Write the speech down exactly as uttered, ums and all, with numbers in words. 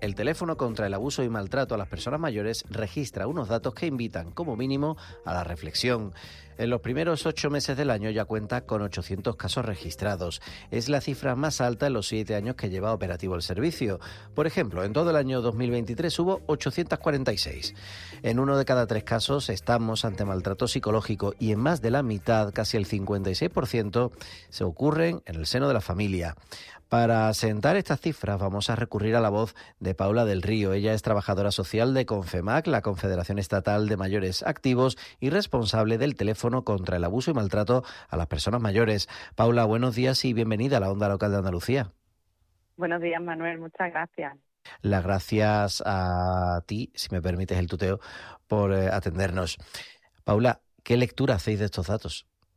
el teléfono contra el abuso y maltrato a las personas mayores registra unos datos que invitan, como mínimo, a la reflexión. En los primeros ocho meses del año ya cuenta con ochocientos casos registrados. Es la cifra más alta en los siete años que lleva operativo el servicio. Por ejemplo, en todo el año dos mil veintitrés hubo ochocientos cuarenta y seis. En uno de cada tres casos estamos ante maltrato psicológico y en más de la mitad, casi el cincuenta y seis por ciento, se ocurren en el seno de la familia. Para asentar estas cifras vamos a recurrir a la voz de Paula del Río. Ella es trabajadora social de Confemac, la Confederación Estatal de Mayores Activos, y responsable del teléfono contra el abuso y maltrato a las personas mayores. Paula, buenos días y bienvenida a la Onda Local de Andalucía. Buenos días, Manuel. Muchas gracias. Las gracias a ti, si me permites el tuteo, por eh, atendernos. Paula, ¿qué lectura hacéis de estos datos?